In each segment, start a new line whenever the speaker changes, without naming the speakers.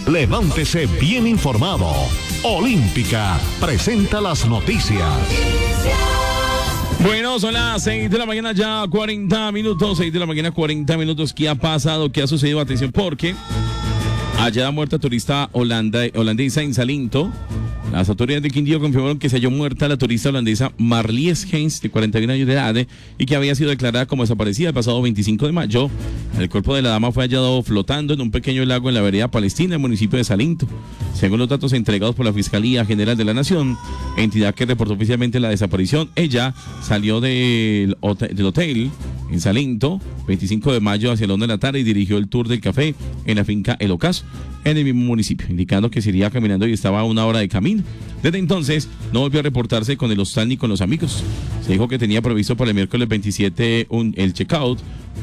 Levántese bien informado. Olímpica presenta las noticias.
Bueno, son las 6 de la mañana ya 40 minutos, 6 de la mañana 40 minutos. ¿Qué ha pasado? ¿Qué ha sucedido? Atención, porque hallada muerta turista holandesa en Salinto. Las autoridades de Quindío confirmaron que se halló muerta la turista holandesa Marlies Heinz, de 41 años de edad, y que había sido declarada como desaparecida el pasado 25 de mayo. El cuerpo de la dama fue hallado flotando en un pequeño lago en la vereda Palestina, en el municipio de Salinto. Según los datos entregados por la Fiscalía General de la Nación, entidad que reportó oficialmente la desaparición, ella salió del hotel en Salinto, 25 de mayo, hacia la 1 de la tarde, y dirigió el tour del café en la finca El Ocaso, en el mismo municipio, indicando que se iría caminando y estaba a una hora de camino. Desde entonces no volvió a reportarse con el hostal ni con los amigos. Se dijo que tenía previsto para el miércoles 27 el checkout,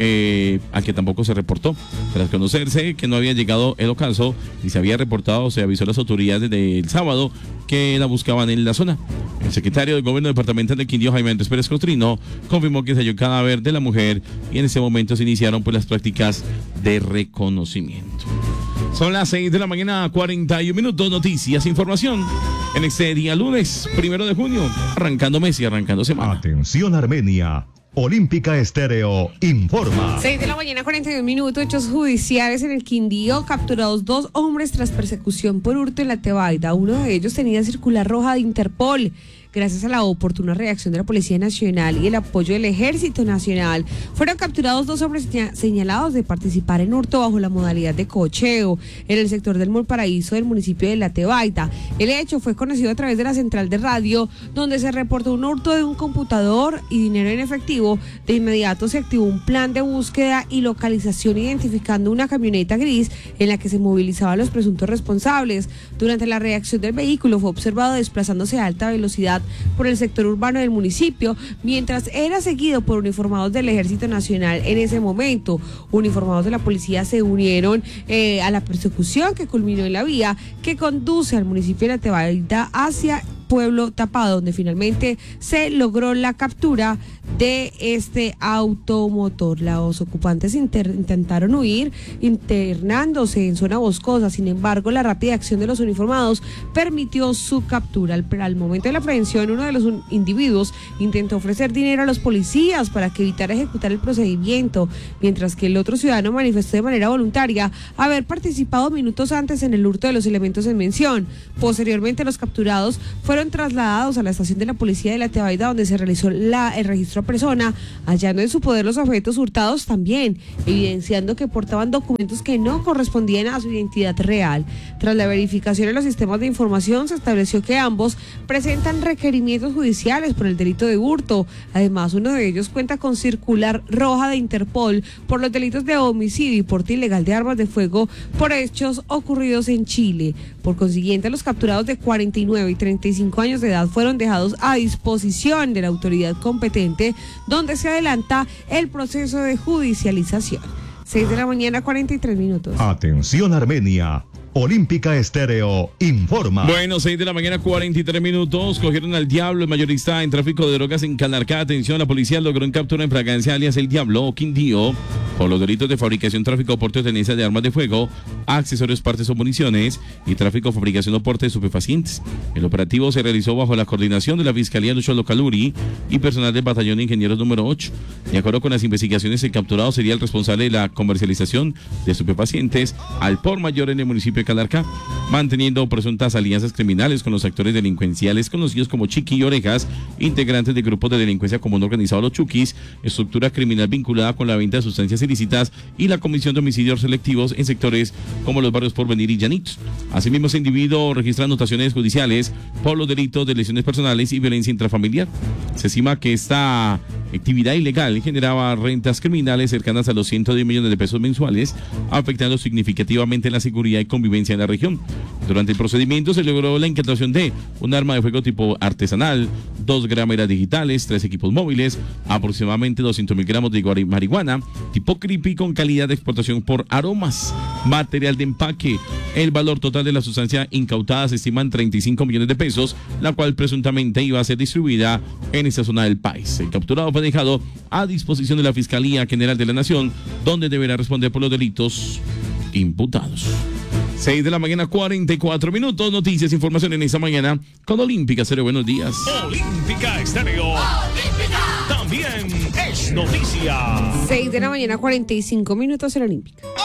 al que tampoco se reportó. Tras conocerse que no había llegado el ocaso y se había reportado, se avisó a las autoridades desde el sábado que la buscaban en la zona. El secretario del gobierno departamental de Quindío, Jaime Andrés Pérez Costrino, confirmó que se halló el cadáver de la mujer y en ese momento se iniciaron las prácticas de reconocimiento. Son las 6 de la mañana, 41 minutos, noticias, información en este día lunes, 1 de junio, arrancando mes y arrancando semana.
Atención Armenia, Olímpica Estéreo informa.
6 de la mañana, 41 minutos, hechos judiciales en el Quindío, capturados 2 hombres tras persecución por hurto en la Tebaida. Uno de ellos tenía circular roja de Interpol. Gracias a la oportuna reacción de la Policía Nacional y el apoyo del Ejército Nacional, fueron capturados 2 hombres señalados de participar en hurto bajo la modalidad de cocheo en el sector del Molparaíso del municipio de La Tebaida. El hecho fue conocido a través de la central de radio, donde se reportó un hurto de un computador y dinero en efectivo. De inmediato se activó un plan de búsqueda y localización, identificando una camioneta gris en la que se movilizaban los presuntos responsables. Durante la reacción del vehículo fue observado desplazándose a alta velocidad por el sector urbano del municipio, mientras era seguido por uniformados del Ejército Nacional. En ese momento, uniformados de la policía se unieron a la persecución, que culminó en la vía que conduce al municipio de La Tebaida hacia Pueblo Tapado, donde finalmente se logró la captura de este automotor. Los ocupantes intentaron huir, internándose en zona boscosa. Sin embargo, la rápida acción de los uniformados permitió su captura. Al momento de la aprehensión, uno de los individuos intentó ofrecer dinero a los policías para que evitara ejecutar el procedimiento, mientras que el otro ciudadano manifestó de manera voluntaria haber participado minutos antes en el hurto de los elementos en mención. Posteriormente, los capturados fueron trasladados a la estación de la policía de La Tebaida, donde se realizó el registro a persona, hallando en su poder los objetos hurtados, también evidenciando que portaban documentos que no correspondían a su identidad real. Tras la verificación en los sistemas de información, se estableció que ambos presentan requerimientos judiciales por el delito de hurto. Además, uno de ellos cuenta con circular roja de Interpol por los delitos de homicidio y porte ilegal de armas de fuego por hechos ocurridos en Chile. Por consiguiente, los capturados de 49 y 35 años de edad fueron dejados a disposición de la autoridad competente, donde se adelanta el proceso de judicialización. 6 de la mañana, 43 minutos.
Atención Armenia, Olímpica Estéreo informa.
Bueno, 6 de la mañana, 43 minutos. Cogieron al Diablo, el mayorista en tráfico de drogas en Calarcá. Atención, la policía logró en captura en fragancia alias El Diablo Quindío por los delitos de fabricación, tráfico, porte o tenencia de armas de fuego, accesorios, partes o municiones y tráfico, fabricación o porte de estupefacientes. El operativo se realizó bajo la coordinación de la Fiscalía Lucho Localuri y personal del Batallón de Ingenieros número 8. De acuerdo con las investigaciones, el capturado sería el responsable de la comercialización de estupefacientes al por mayor en el municipio de Calarcá, manteniendo presuntas alianzas criminales con los actores delincuenciales conocidos como Chiqui y Orejas, integrantes de grupos de delincuencia común organizado Los Chuquis, estructura criminal vinculada con la venta de sustancias ilícitas y la comisión de homicidios selectivos en sectores como los barrios Porvenir y Llanitos. Asimismo, ese individuo registra anotaciones judiciales por los delitos de lesiones personales y violencia intrafamiliar. Se estima que esta actividad ilegal generaba rentas criminales cercanas a los 110 millones de pesos mensuales, afectando significativamente la seguridad y convivencia en la región. Durante el procedimiento se logró la incautación de un arma de fuego tipo artesanal, 2 grameras digitales, 3 equipos móviles, aproximadamente 200.000 gramos de marihuana tipo creepy con calidad de exportación por aromas, material de empaque. El valor total de la sustancia incautada se estima en 35 millones de pesos, la cual presuntamente iba a ser distribuida en esta zona del país. El capturado fue dejado a disposición de la Fiscalía General de la Nación, donde deberá responder por los delitos imputados. 6 de la mañana, 44 minutos. Noticias, información en esta mañana con Olímpica Estéreo. Buenos días.
Olímpica Estéreo. También es noticia.
6 de la mañana, 45 minutos en Olímpica.